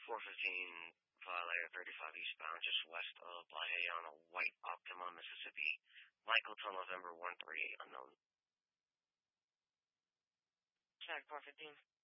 415 Violator 35 eastbound, just west of Laje on a white Optima, Mississippi. Michael till November 138 unknown. Check 415.